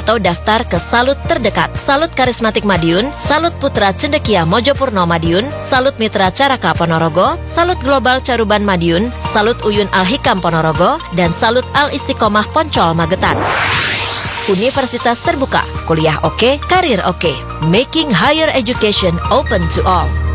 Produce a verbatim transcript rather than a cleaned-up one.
atau daftar ke Salut terdekat. Salut Karismatik Madiun, Salut Putra Cendekia Mojopurno Madiun, Salut Mitra Caraka Ponorogo, Salut Global Caruban Madiun, Salut Uyun Al-Hikam Ponorogo, dan Salut Al-Istiqomah Poncol Magetan. Universitas terbuka, kuliah oke, karir oke. Making higher education open to all.